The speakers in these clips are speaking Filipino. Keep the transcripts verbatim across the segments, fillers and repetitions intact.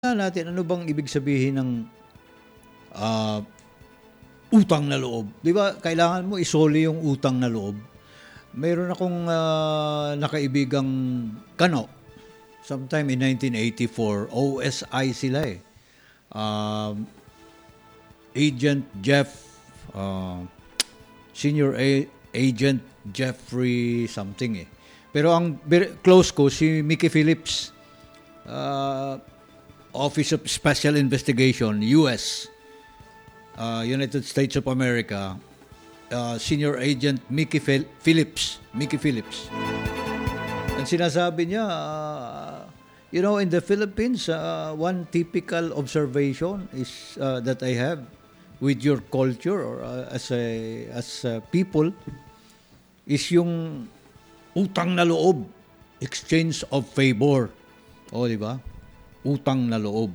natin ano bang ibig sabihin ng ah, utang na loob. 'Di ba? Kailangan mo isoli yung utang na loob. Mayroon akong ah, nakaibigang Kano. Sometime in nineteen eighty-four, O S I sila eh. Um, Agent Jeff, uh, Senior A- Agent Jeffrey something eh. Pero ang very close ko si Mickey Phillips, uh, Office of Special Investigation, U S, uh, United States of America, uh, Senior Agent Mickey Phil- Phillips, Mickey Phillips. Ang sinasabi niya, uh, you know, in the Philippines, uh, one typical observation is uh, that I have with your culture or uh, as a as a people is yung utang na loob, exchange of favor. O, di ba? Utang na loob.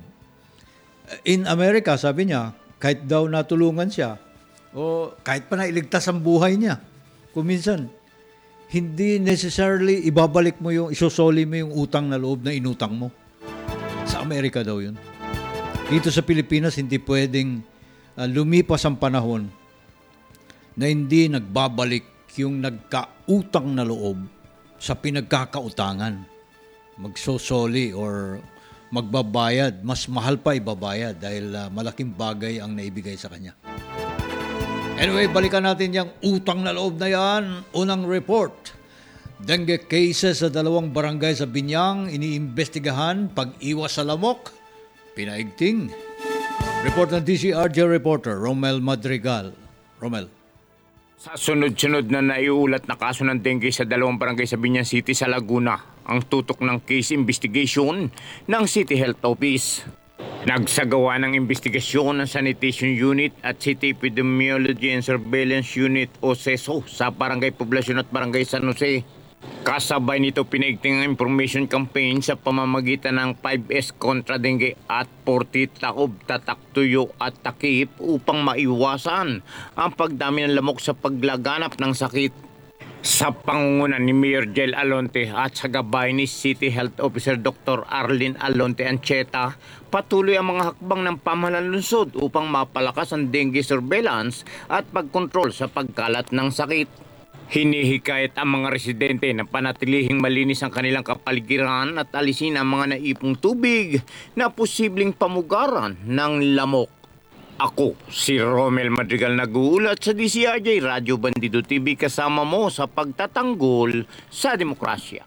In America, sabi niya, kahit daw natulungan siya, o kahit pa nailigtas ang buhay niya, kuminsan, hindi necessarily ibabalik mo yung, isosoli mo yung utang na loob na inutang mo. Sa Amerika daw yun. Dito sa Pilipinas, hindi pwedeng uh, lumipas ang panahon na hindi nagbabalik yung nagkautang na loob sa pinagkakautangan. Magsosoli or magbabayad, mas mahal pa ibabayad dahil uh, malaking bagay ang naibigay sa kanya. Anyway, balikan natin yung utang na loob na yan. Unang report. Dengue cases sa dalawang barangay sa Binyang, iniimbestigahan, pag-iwas sa lamok, pinaigting. Report ng D C R J reporter, Romel Madrigal. Romel. Sa sunod-sunod na naiulat na kaso ng dengue sa dalawang barangay sa Binyan City sa Laguna, ang tutok ng case investigation ng City Health Office. Nagsagawa ng investigasyon ng Sanitation Unit at City Epidemiology and Surveillance Unit o SESO sa Barangay Poblasyon at Barangay San Jose. Kasabay nito pinaigting ang information campaign sa pamamagitan ng five S kontra dengue at forty taob, tatak, tuyo at takip upang maiwasan ang pagdami ng lamok sa paglaganap ng sakit. Sa pangungunan ni Mayor Jel Alonte at sa gabay ni City Health Officer Doctor Arlene Alonte Ancheta, patuloy ang mga hakbang ng pamahalaan lungsod upang mapalakas ang dengue surveillance at pagkontrol sa pagkalat ng sakit. Hinihikayat ang mga residente na panatilihing malinis ang kanilang kapaligiran at alisin ang mga naipong tubig na posibleng pamugaran ng lamok. Ako, si Romel Madrigal, nag-uulat sa D C R J Radyo Bandido T V kasama mo sa pagtatanggol sa demokrasya.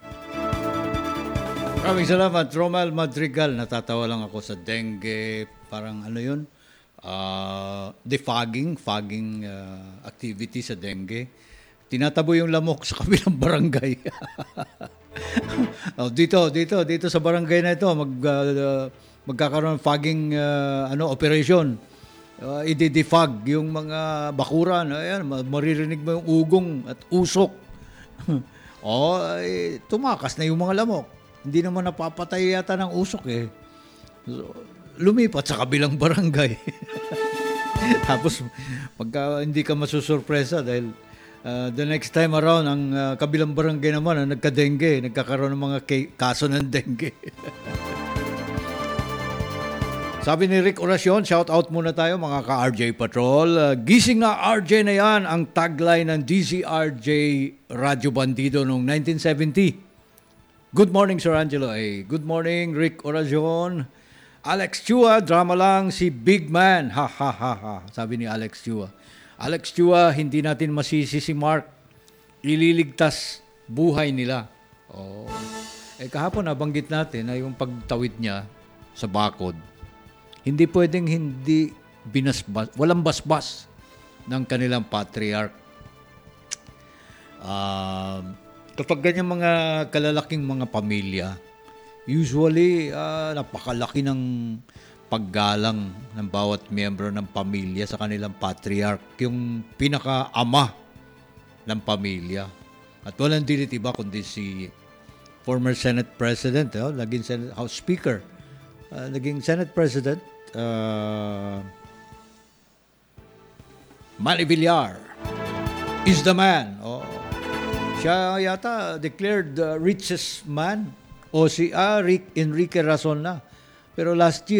Maraming salamat, Romel Madrigal. Natatawa lang ako sa dengue. Parang ano yun? Uh, defogging, fogging uh, activity sa dengue. Tinatabo yung lamok sa kabilang barangay. oh, dito, dito, dito sa barangay na ito, mag, uh, magkakaroon ng fogging uh, ano, operation. Uh, i-defog yung mga bakuran. Ayan, maririnig mo yung ugong at usok. o, eh, tumakas na yung mga lamok. Hindi naman napapatay yata ng usok eh. So, lumipat sa kabilang barangay. Tapos, pagka hindi ka masusurpresa dahil Uh, the next time around, ang uh, kabilang barangay naman ang nagka-dengue, nagkakaroon ng mga k- kaso ng dengue. Sabi ni Rick Oracion, shout out muna tayo mga ka-R J Patrol. Uh, gising na R J na yan, ang tagline ng D C R J Radyo Bandido noong nineteen seventy. Good morning, Sir Angelo. Hey, good morning, Rick Oracion. Alex Chua, drama lang si Big Man. Ha, ha, ha, ha. Sabi ni Alex Chua. Alex Chua, hindi natin masisi si Mark. Ililigtas buhay nila. Oh. Eh kahapon nabanggit natin na yung pagtawid niya sa bakod, hindi pwedeng hindi binasbas, walang basbas ng kanilang patriarch. Uh, kapag ganyan mga kalalaking mga pamilya, usually uh, napakalaki ng paggalang ng bawat miyembro ng pamilya sa kanilang patriarch, yung pinaka-ama ng pamilya. At walang dilit iba kundi si former Senate President, oh, naging Senate House Speaker, uh, naging Senate President, uh, Manny Villar is the man. Oh, siya yata declared the richest man. O si ah, Rick, Enrique Razon na. Pero last year,